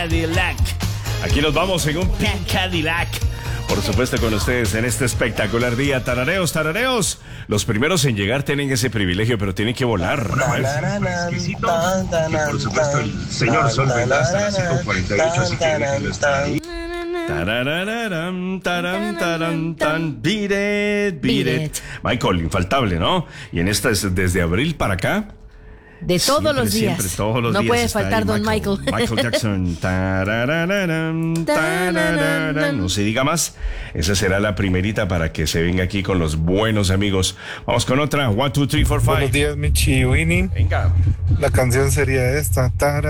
Cadillac. Aquí nos vamos en un Pink Cadillac. Por supuesto, con ustedes en este espectacular día. Tarareos, tarareos. Los primeros en llegar tienen ese privilegio, pero tienen que volar. Exquisito. Y por supuesto, el señor Sol vendrá hasta las 5:48, así que déjenlo estar ahí. Tararararam, taram, taram, tan. Beat it. Michael, infaltable, ¿no? Y en esta es desde abril para acá. De todos los días. Siempre, todos los no días puede está faltar ahí Don Michael. Michael Jackson. Tararararam, tarararam. No se diga más. Esa será la primerita para que se venga aquí con los buenos amigos. Vamos con otra. 1, 2, 3, 4, 5. Buenos días, Michi y Winnie. Venga. La canción sería esta.